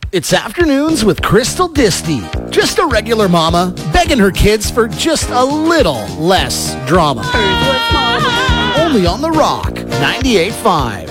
It's Afternoons with Crystal Disty. Just a regular mama begging her kids for just a little less drama. Only on The Rock 98.5.